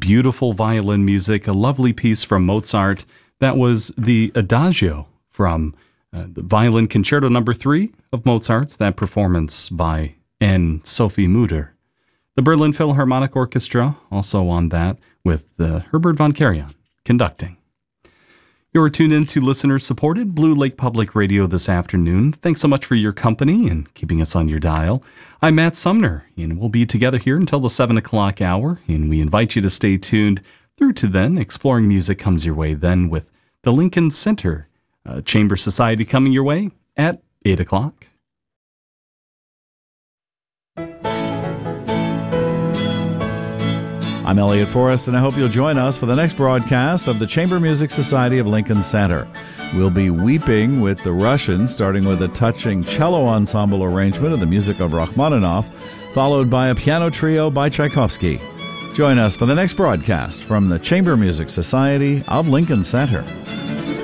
beautiful violin music, a lovely piece from Mozart. That was the Adagio from the Violin Concerto No. 3 of Mozart's, that performance by Anne-Sophie Mutter. The Berlin Philharmonic Orchestra, also on that, with Herbert von Karajan conducting. You're tuned in to listener-supported Blue Lake Public Radio this afternoon. Thanks so much for your company and keeping us on your dial. I'm Matt Sumner, and we'll be together here until the 7 o'clock hour, and we invite you to stay tuned through to then. Exploring Music comes your way then with the Lincoln Center Chamber Society coming your way at 8 o'clock. I'm Elliot Forrest, and I hope you'll join us for the next broadcast of the Chamber Music Society of Lincoln Center. We'll be weeping with the Russians, starting with a touching cello ensemble arrangement of the music of Rachmaninoff, followed by a piano trio by Tchaikovsky. Join us for the next broadcast from the Chamber Music Society of Lincoln Center.